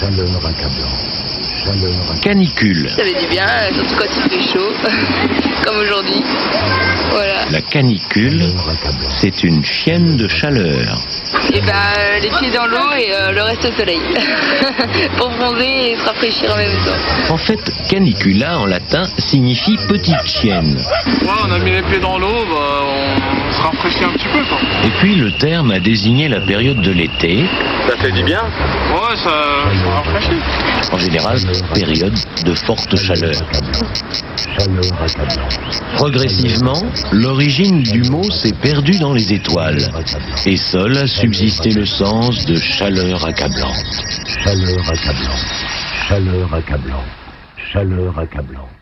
Chaleur accablante. Canicule. Ça fait du bien, surtout quand il fait chaud, comme aujourd'hui. Voilà. La canicule, c'est une chienne de chaleur. Et les pieds dans l'eau et le reste au soleil. Pour bronzer et se rafraîchir en même temps. En fait, canicula en latin signifie petite chienne. Ouais, on a mis les pieds dans l'eau, on se rafraîchit un petit peu, quoi. Et puis le terme a désigné la période de l'été. Ça fait du bien. Ouais, ça rafraîchit. En général, période de forte chaleur. Progressivement, l'origine du mot s'est perdue dans les étoiles. Et seul a subsisté le sens de chaleur accablante. Chaleur accablante. Chaleur accablante. Chaleur accablante.